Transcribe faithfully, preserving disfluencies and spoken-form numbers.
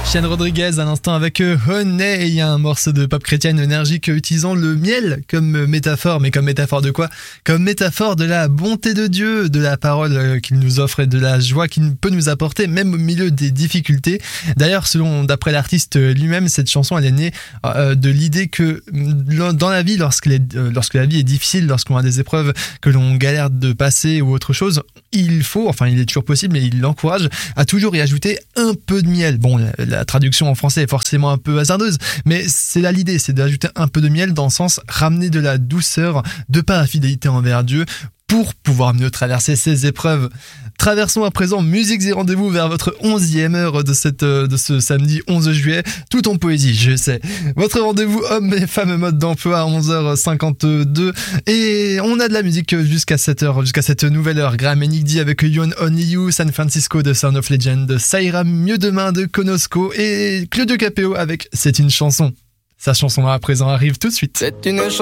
Shane Rodriguez à l'instant avec Honey. Il y a un morceau de pop chrétienne énergique utilisant le miel comme métaphore. Mais comme métaphore de quoi? Comme métaphore de la bonté de Dieu, de la parole qu'il nous offre et de la joie qu'il peut nous apporter même au milieu des difficultés. D'ailleurs, selon d'après l'artiste lui-même, cette chanson elle est née euh, de l'idée que dans la vie, lorsque, les, euh, lorsque la vie est difficile, lorsqu'on a des épreuves que l'on galère de passer ou autre chose, il faut, enfin il est toujours possible, mais il l'encourage à toujours y ajouter un peu de miel. Bon, la, la traduction en français est forcément un peu hasardeuse, mais c'est là l'idée, c'est d'ajouter un peu de miel dans le sens ramener de la douceur de par la fidélité envers Dieu pour pouvoir mieux traverser ces épreuves. Traversons à présent musiques et rendez-vous vers votre onzième heure de, cette, de ce samedi onze juillet, tout en poésie, je sais. Votre rendez-vous hommes et femmes mode d'emploi à onze heures cinquante-deux. Et on a de la musique jusqu'à sept heures, jusqu'à cette nouvelle heure. Graham et Nick D avec You and Only You, San Francisco de Sound of Legend, Saïra Mieux Demain de Konosco et Claudio Capéo avec C'est une chanson. Sa chanson à présent arrive tout de suite. C'est une chanson.